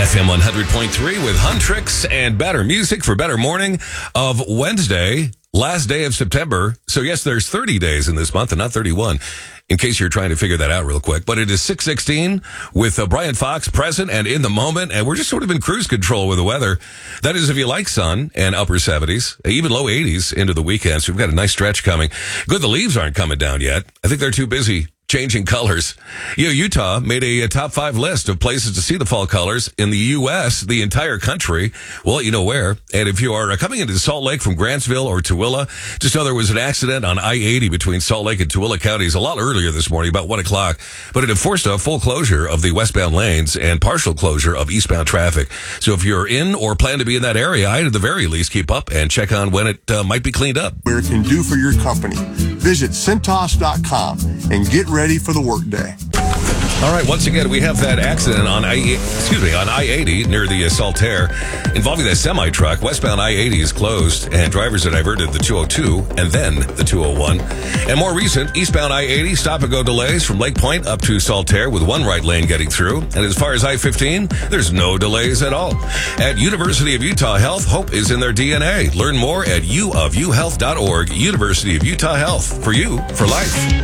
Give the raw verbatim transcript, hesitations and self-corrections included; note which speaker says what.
Speaker 1: F M one hundred point three with Huntrix and better music for better morning of Wednesday, last day of September. So yes, there's thirty days in this month and not thirty-one, in case you're trying to figure that out real quick. But it is six sixteen with uh, Brian Fox present and in the moment, and we're just sort of in cruise control with the weather. That is if you like sun and upper seventies, even low eighties into the weekend. So we've got a nice stretch coming. Good, the leaves aren't coming down yet. I think they're too busy changing colors. You know, Utah made a, a top five list of places to see the fall colors in the U S, the entire country. We'll let you know where. And if you are coming into Salt Lake from Grantsville or Tooele, just know there was an accident on I eighty between Salt Lake and Tooele counties a lot earlier this morning, about one o'clock. But it enforced a full closure of the westbound lanes and partial closure of eastbound traffic. So if you're in or plan to be in that area, I'd at the very least keep up and check on when it uh, might be cleaned up.
Speaker 2: Where it can do for your company. Visit Cintas dot com and get ready for the workday.
Speaker 1: All right, once again, we have that accident on I excuse me on I eighty near the uh, Saltaire involving that semi truck. Westbound I eighty is closed, and drivers are diverted the two oh two and then the two oh one. And more recent, eastbound I eighty stop and go delays from Lake Point up to Saltaire with one right lane getting through. And as far as I fifteen, there's no delays at all. At University of Utah Health, hope is in their D N A. Learn more at u of u health dot org. University of Utah Health, for you, for life.